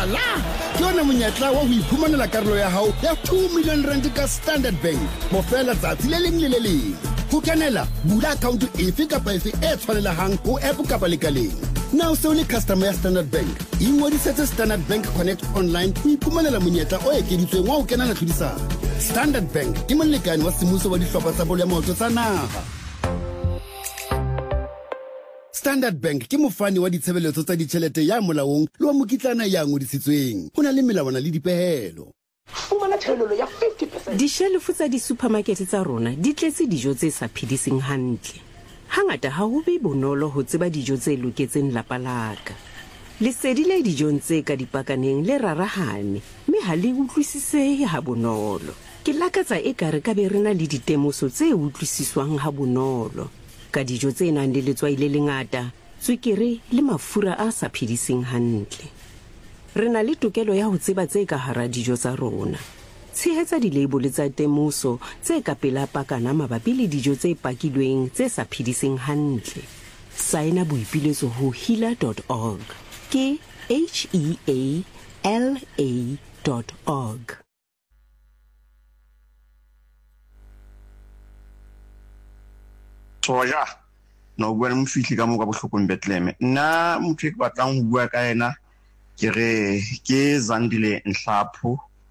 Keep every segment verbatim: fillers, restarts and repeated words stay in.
Voila! Ke yona monyetla wa ho iphumanela karolo ya hao ya two million rand ka Standard Bank. Mo fela tsatsi le leng le le leng. Ho kenela, bula account efe kapa efe e tshwanelehang ho app kapa lekaleng. Now so le customer ya Standard Bank. Ingodisetse Standard Bank Connect online ho iphumanela monyetla o ekeditsweng wa ho kenela tlhodisano. Standard Bank ke molekane wa semmuso wa dihlopha tsa bolo ya maoto tsa naha. Standard Bank ke mofani wa ditshebeletso tsa ditjhelete ya molaong le wa mokitlana ya ngodisitsweng. Ho na le melawana le dipehelo. Fumana thelelo ya fifty percent. Dishelfu tsa di-supermarket tsa rona di tletse dijo tse sa phediseng hantle. Hangata ha ho be bonolo ho tseba dijo tse loketseng lapa laka. Lesedi le dijong tse ka dipakaneng le rarahane, mme ha le utlwisisehe ha bonolo. Ke lakatsa ekare ka be re na le ditemoso tse utlwisiswang ha bonolo. Ka dijo tse nang le letswai le lengata, tswekere le mafura a sa phediseng hantle. Re na le tokelo ya ho tseba tse ka hara dijo tsa rona. Tshehetsa dilabole tsa temoso tse ka pela pakana mabapi le dijo tse pakilweng tse sa phediseng hantle. Saena boipiletso ho healer dot org. Ke H E A L A dot org. Soja no bua mo fitli ka mo ka bohlokong Bethlehem. Nna motho ke batlang ho bua ka ena ke re ke Zandile Nhlapho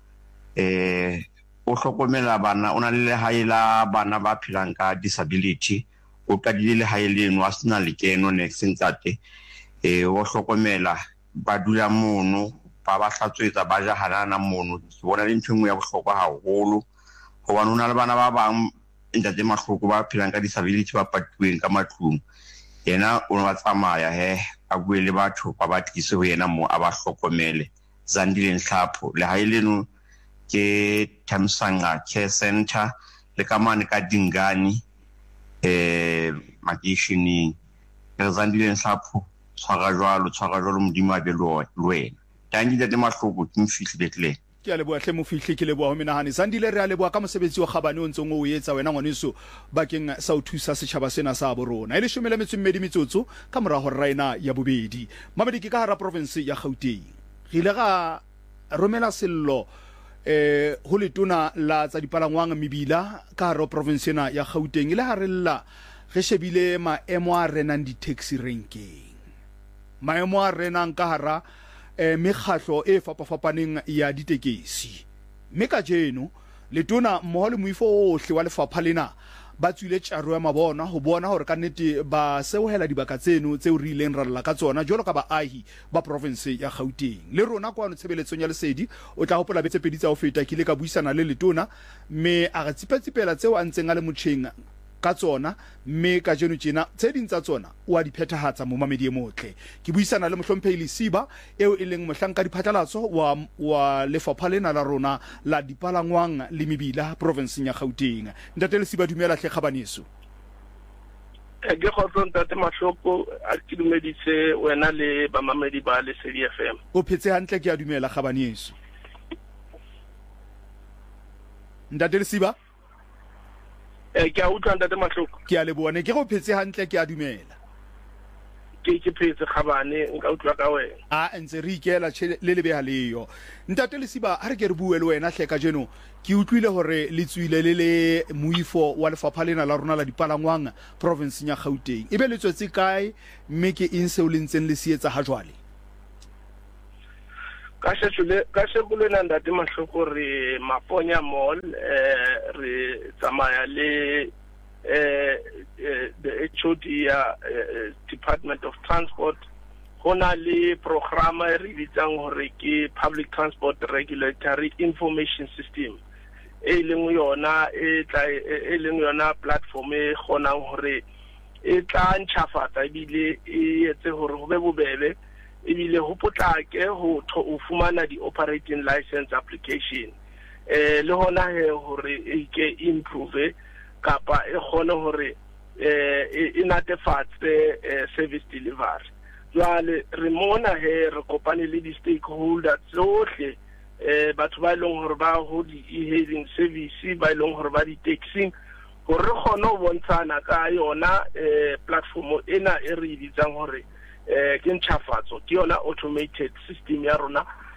eh o hlokomela bana ona le haela bana ba phelang ka disability o qadile le haele no asina le keno next ntsate eh o hlokomela ba dula mono ba ba hlatswetsa ba ja halana mono ke bona le ntshwe ya bohlokwa haholo ho ba nona le bana ba bang ntate mahloko ba phelang ka disability ba patuweng ka matlung yena o ba tsamaya he a bue le batho ba ba tlise ho yena mo a ba hlokomele. Zandile Nhlapho le haeleno ke Thamsanga Care Center le kamane ka Dingani eh makishining. Zandile Nhlapho tshwara jwalo tshwara jwalo modimo a be lo wena tangi ntate mahloko ke mfihli Bethlehem. Ke a leboa hle mo fihli ke leboa ho menahane Zandile re a leboa ka mosebetsi wa kgabane o ntsong o etsa wena ngwaneso bakeng sa o thusa setjhaba sena sa borona e le shome le metso mmedi metsotso ka mora ho raina ya bobedi mamedi ke ka hara province ya Gauteng re ile ga romela sello eh ho letona la tsa dipalangwang mebila ka hara province ena ya Gauteng ile ha re lla re shebile maemo a renang di taxi ranking maemo a renang ka hara eh mekhatlo e fapafapaneng ya ditekesi mme ka jeno letona mmoho le moifo ohle wa lefapha lena ba tswile tjaro ya mabona ho bona hore ka nnete ba seohela dibaka tseno tse o re ileng ralla ka tsona jolo ka baahi ba province ya Gauteng le rona kwano tshebeletsong ya lesedi o tla hopola betse pedi tsa ho feta ke le ka buisana le letona mme a ga tsipatsipela tseo a ntseng a le motjheng ka tsona mme ka jeno tjena tse ding tsa tsona o a di phethahatsa mo mamedi e motle ke buisana le mohlomphehi Siba eo e leng mohlanka diphatlalatso wa wa lefapha lena la rona la dipalangwang le mebila province ya Gauteng. Ntate Siba dumela hle kgabaneso ke khotlo ntate mahloko a ke dumeditse wena le ba mamedi ba le C D F M o phetse hantle ke a dumela kgabaneso Ntate Siba eh ke a utlwa ntate mahloko ke a leboa ne ke go phetse hantle ke a dumela ke ke phetse khabane nka utlwa ka wena a ntse re ikela le le beha leyo Ntate Siba ha re ke re bue le wena hle ka jeno ke utlwile hore le tswile le le moifo wa lefapha lena la rona la dipalangwang province ya Gauteng e be le tswetse kae mme ke eng se o lentseng le sietsa ha jwale ka shetsule ka shekule na ndate mahloko re Maponya Mall eh re tsamaya le eh the H O D ya Department of Transport hona le programa re bitsang hore ke Public Transport Regulatory Information System e leng yona e tla e leng yona platform e kgonang hore e tla ntjhafatsa bile e etse hore ho be bobebe ebile ho potlake ho o fumana di operating license application eh le hona he hore e ke improve kapa e khone hore eh e natefatse service delivery jwale re mona he re kopane le di stakeholders tsohle eh batho ba ileng hore ba ho di e-hailing service ba ileng hore ba di taxi hore khone ho bontshana ka yona eh platform ena e re bitsang hore eh ke ntjhafatso ke yona automated system ya rona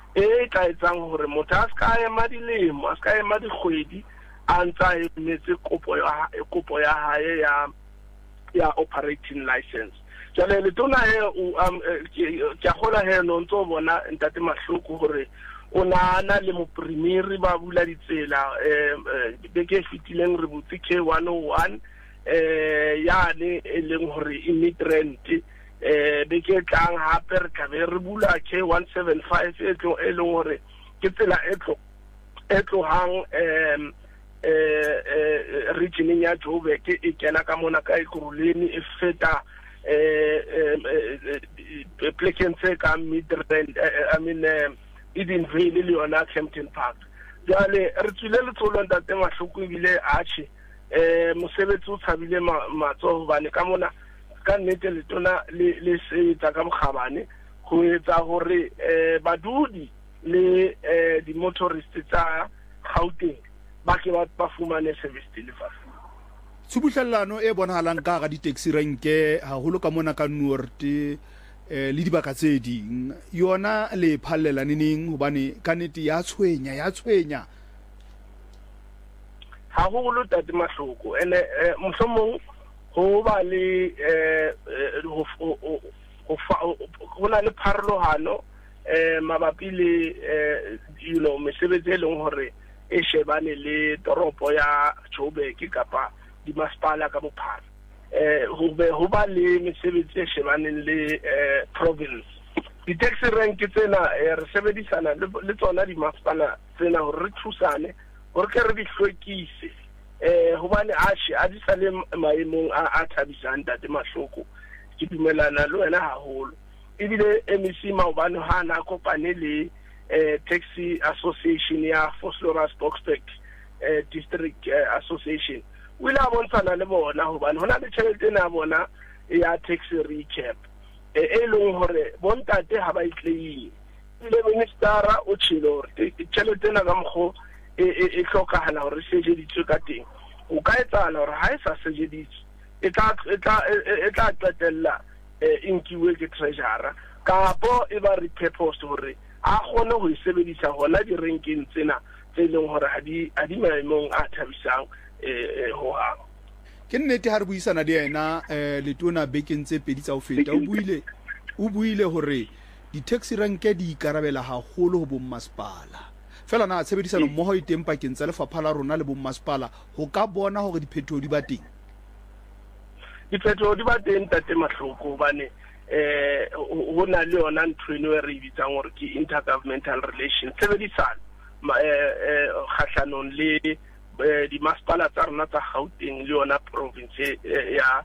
e tla etsang hore motho a ska ema dilemo a ska ema dikgwedi a ntsa emetse kopo ya kopo ya hae ya ya operating license. Jale le tona he um ke gola he no ntso bona ntate Mahloko hore o nana le mo primary ba bula ditsela eh be ke fitileng re butse K one oh one eh ya ne e leng hore immigrant eh be ke tlang hape re ka be re bula K one seventy-five e tlo e leng hore ke tsela e tlo e tlo hang em eh region ya Joburg e kena ka mona ka Ekurhuleni e feta eh plekentse ka Midrand I mean Edenville le yona Kempton Park. Jale re tsile le tsolo ntate Mahloko bile a tshi eh mosebetsi o tshabile matso bane ka mona ka nnete le tona le se tsa ka mogabane go etsa hore eh badudi le eh di motorists tsa Gauteng ba ke ba fumane service delivery. Tshubuhlellano e bonahalang ka ga di taxi renke ha holo ka mona ka Noord eh le dibaka tse ding yona le phallela neneng hobane ka nnete ya tshwenya ya tshwenya ha holo tate Mahloko ene mohlomong ho ba le eh ho na le pharologano eh mabapi le you know mesebetsi e leng hore e shebane le toropo ya Joburg kapa di masipala ka bophara eh ho be ho ba le mesebetsi e shebaneng le eh province di taxi rank tsena re sebedisana le tsona di masipala tsena hore re thusane hore ke re di hlwekise eh hobane a shi a di sale maemong a thabisang tate Mahloko ke dumelana le wena haholo ebile M E C maobane ha na kopane le eh taxi association ya Vosloorus Boksburg eh district association we la bontana le bona hobane hona le tšhelete na bona ya taxi recap e e leng hore bontate ha ba itleng le ministera o tshilo tšhelete na ka mgo e e tlhokagala hore se je ditse ka teng o ka etsana hore ha e sa se je ditse e tla e tla e tla tlatella inkiwe ke treasurer kapo e ba repurposed hore a gone go sebedisa hona di ranking tsena tse leng hore ha di a di maemong a thabisang eh ho ha ke nnete ha re buisana le yena eh letona bekeng tse pedi tsa o feta o buile o buile hore di taxi ranke di ikarabela haholo ho bommasepala fela na tshebedisano mmoho e teng pakeng tsa lefapha la rona le bommasepala ho ka bona hore diphetoho di ba teng diphetoho di ba teng tate Mahloko bane eh ho na le yona ntweno e re bitsang hore ke intergovernmental relations tshebedisano eh khahlanon le di masipala tsa rona tsa Gauteng le yona province ya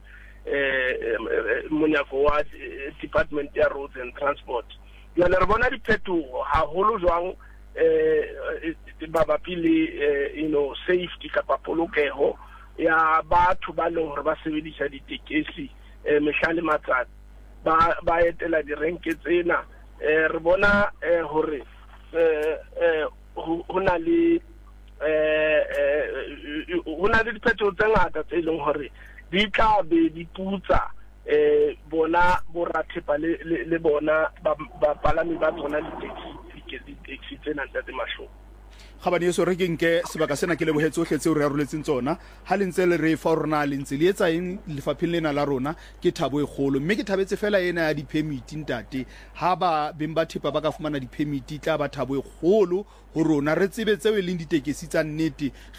eh monyako wa department ya roads and transport ya le re bona diphetoho haholo jwang eh mabapi le you know safety kapa polokeho ya batho ba leng hore ba sebedisa ditekesi mehlale matsatsi ba ba etela di renke tsena eh re bona hore eh ho na le eh hona le diphetoho tse ngata tse leng hore di tla be di putsa eh bona borathepa le le bona ba palami ba tsona le taxi di taxi tsena tsa Mahloko ga bane so re kenke sebaka sena ke le bohetso hle tse o re aroletseng tsona ha le ntse le re fa rona le ntse le etsa eng lefapheng lena la rona ke thabo e kgolo mme ke thabetse fela ena ya di permit ntate ha ba beng ba thepa ba ka fumana di permit tla ba thabo e kgolo ho rona re tsebe tseo e leng ditekesi tsa nnete